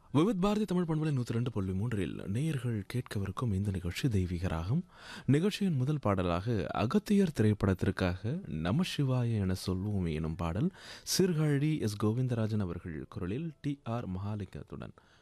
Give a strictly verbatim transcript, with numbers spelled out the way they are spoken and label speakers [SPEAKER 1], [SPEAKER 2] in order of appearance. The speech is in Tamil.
[SPEAKER 1] விவித் பாரதி தமிழ் பண்பலை நூற்றி ரெண்டு புள்ளி மூன்றில் நேயர்கள் கேட்கவிருக்கும் இந்த நிகழ்ச்சி தெய்வீக ராகம். நிகழ்ச்சியின் முதல் பாடலாக அகத்தியர் திரைப்படத்திற்காக நம சிவாய என சொல்வோம் எனும் பாடல் சீர்காழி எஸ் கோவிந்தராஜன் அவர்கள் குரலில் டி ஆர் மகாலிங்கத்துடன்